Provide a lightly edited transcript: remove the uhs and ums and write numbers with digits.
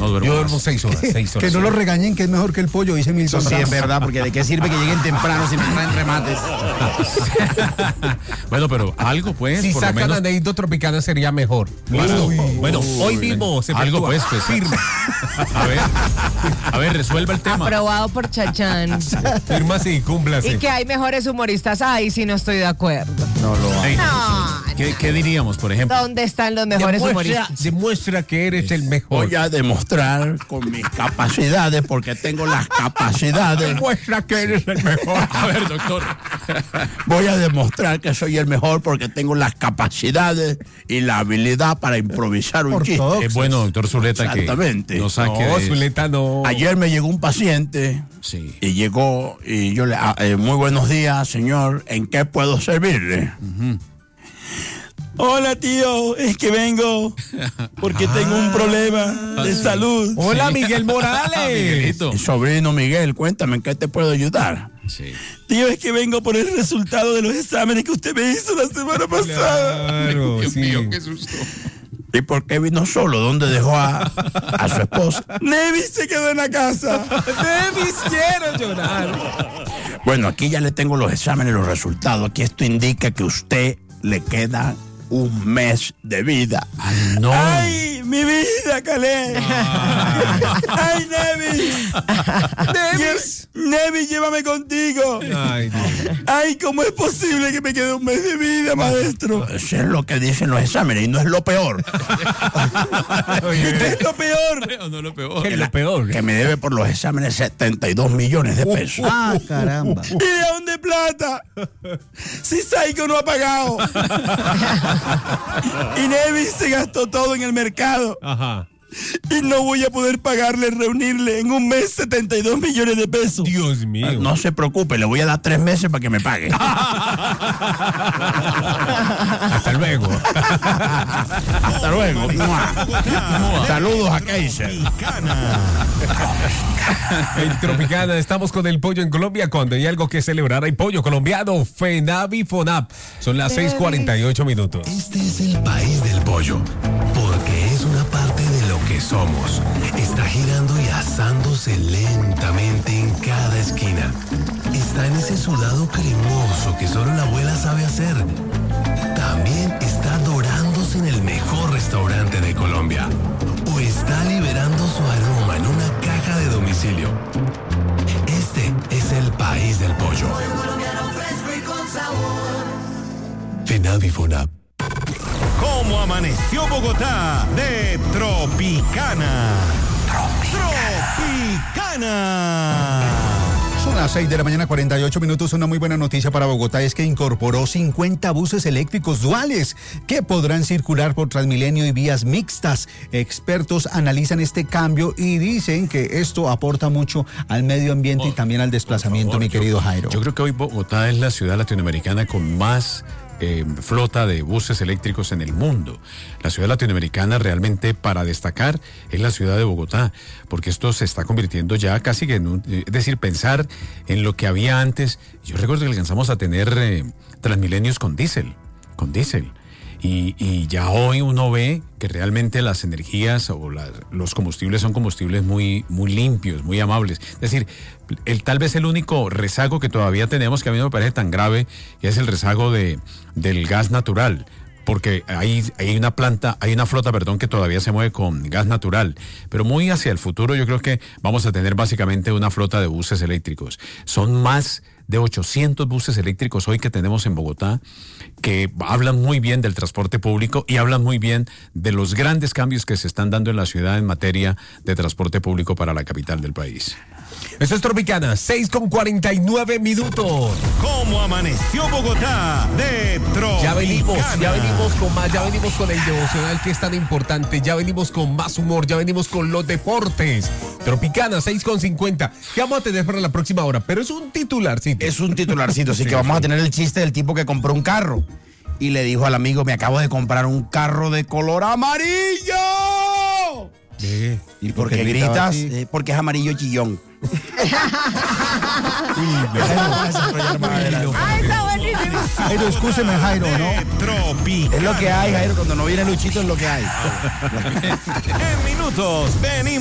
no duermo. Yo duermo más. 6 horas. Que no lo regañen, que es mejor que el pollo, dice Milton. Eso sí es verdad, porque de qué sirve que lleguen temprano si me traen remates. Bueno, pero algo pues, Si por lo sacan menos. a Neito Tropicana sería mejor. Bueno, hoy mismo se algo efectúa. pues. Firma. A ver, resuelva el tema. Aprobado por Chachán. Firma sí, cúmplase. Y que hay mejores humoristas. Ahí sí no estoy de acuerdo. No lo Ey, No. ¿Qué diríamos, por ejemplo? ¿Dónde están los mejores humoristas? Demuestra que eres el mejor. Voy a demostrar con mis capacidades, porque tengo las capacidades. Demuestra que eres el mejor. A ver, doctor. Voy a demostrar que soy el mejor porque tengo las capacidades y la habilidad para improvisar un chiste. Es bueno, doctor Zuleta, que Exactamente. nos saque No, de- Zuleta no. Ayer me llegó un paciente Sí. y llegó y yo le muy buenos días, señor, ¿en qué puedo servirle? Hola, tío, es que vengo porque tengo un problema de salud. Hola, Miguel Morales. Miguelito. Mi sobrino Miguel, cuéntame, ¿en qué te puedo ayudar? Sí. Tío, es que vengo por el resultado de los exámenes que usted me hizo la semana pasada. Claro, Dios sí. mío, qué susto. ¿Y por qué vino solo? ¿Dónde dejó a su esposa? Nevis se quedó en la casa. Nevis, quiero llorar. Bueno, aquí ya le tengo los exámenes, los resultados. Aquí esto indica que usted le queda un mes de vida. Ay, no. ¡Ay, mi vida, Calé! ¡Ay, Nevis! Nevis. Nevis, llévame contigo. Ay, Dios. ¡Ay, cómo es posible que me quede un mes de vida, maestro! Eso es lo que dicen los exámenes y no es lo peor. ¿Qué es lo peor? No, lo peor. ¿Qué es lo peor? Que me debe por los exámenes 72 millones de pesos. Ah, caramba. ¿Y de dónde plata? Si Saico no ha pagado. Y Nevis se gastó todo en el mercado. Ajá. Y no voy a poder pagarle, reunirle en un mes 72 millones de pesos. Dios mío. No se preocupe, le voy a dar 3 meses para que me pague. Hasta luego. Hasta luego. Saludos a Kaiser. En Tropicana estamos con el pollo en Colombia. Cuando hay algo que celebrar, hay pollo colombiano. FENAV y FONAP. Son las 6:48 minutos. Este es el país del pollo, porque es una parte de lo que somos. Está girando y asándose lentamente en cada esquina. Está en ese sudado cremoso que solo la abuela sabe hacer. También está dorándose en el mejor restaurante de Colombia. O está liberando su aroma en una caja de domicilio. Este es el país del pollo. FENAV y FONAP. ¿Cómo amaneció Bogotá? De Tropicana. Tropicana. Son las 6 de la mañana, 48 minutos. Una muy buena noticia para Bogotá es que incorporó 50 buses eléctricos duales que podrán circular por Transmilenio y vías mixtas. Expertos analizan este cambio y dicen que esto aporta mucho al medio ambiente y también al desplazamiento, mi querido Jairo. Yo creo que hoy Bogotá es la ciudad latinoamericana con más flota de buses eléctricos en el mundo. La ciudad latinoamericana realmente para destacar es la ciudad de Bogotá, porque esto se está convirtiendo ya casi que en es decir, pensar en lo que había antes. Yo recuerdo que alcanzamos a tener Transmilenios con diésel. Y ya hoy uno ve que realmente las energías o los combustibles son combustibles muy, muy limpios, muy amables. Es decir, tal vez el único rezago que todavía tenemos, que a mí no me parece tan grave, es el rezago del gas natural. Porque hay una flota, que todavía se mueve con gas natural. Pero muy hacia el futuro yo creo que vamos a tener básicamente una flota de buses eléctricos. Son más de 800 buses eléctricos hoy que tenemos en Bogotá, que hablan muy bien del transporte público y hablan muy bien de los grandes cambios que se están dando en la ciudad en materia de transporte público para la capital del país. Esto es Tropicana, 6:49 minutos. ¿Cómo amaneció Bogotá? De Tropicana. Ya venimos con más, ya venimos con el devocional que es tan importante, ya venimos con más humor, ya venimos con los deportes. Tropicana, 6:50. ¿Qué vamos a tener para la próxima hora? Pero es un titularcito. Es un titularcito, así que vamos a tener el chiste del tipo que compró un carro y le dijo al amigo, me acabo de comprar un carro de color amarillo. ¿Y por qué gritas? Porque es amarillo chillón. ¡Ay, está buenísimo! Jairo, excúseme, Jairo, ¿no? Tropicana. Es lo que hay, Jairo, cuando no viene Luchito es lo que hay. En minutos venimos.